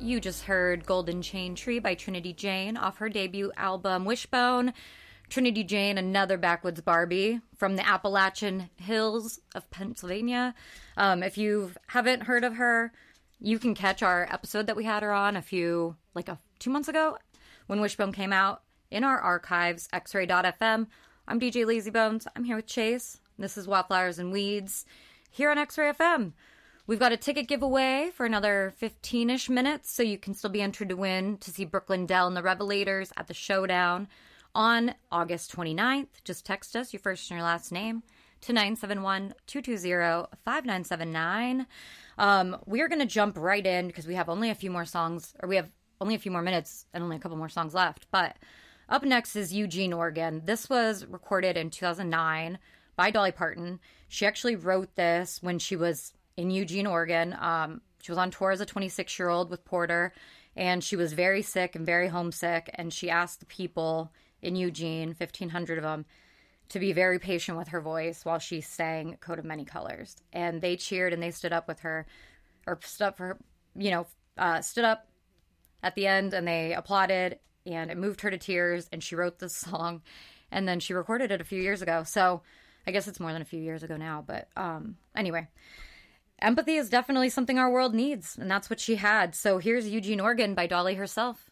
You just heard Golden Chain Tree by Trinity Jane off her debut album Wishbone. Trinity Jane, another backwoods Barbie from the Appalachian Hills of Pennsylvania. If you haven't heard of her, you can catch our episode that we had her on 2 months ago when Wishbone came out in our archives, xray.fm. I'm DJ Lazybones. I'm here with Chase. This is Wildflowers and Weeds here on X-Ray FM. We've got a ticket giveaway for another 15-ish minutes, so you can still be entered to win to see Brooklyn Dell and the Revelators at the Showdown on August 29th. Just text us your first and your last name to 971-220-5979. We are going to jump right in because we have only a few more songs, or we have only a few more minutes and only a couple more songs left. But up next is Eugene, Oregon. This was recorded in 2009 by Dolly Parton. She actually wrote this when she was in Eugene, Oregon. She was on tour as a 26-year-old with Porter, and she was very sick and very homesick, and she asked the people in Eugene, 1,500 of them, to be very patient with her voice while she sang Coat of Many Colors. And they cheered and they stood up with her, or stood up for her, stood up at the end, and they applauded, and it moved her to tears, and she wrote this song, and then she recorded it a few years ago. So I guess it's more than a few years ago now, but anyway. Empathy is definitely something our world needs, and that's what she had. So here's Eugene, Oregon by Dolly herself.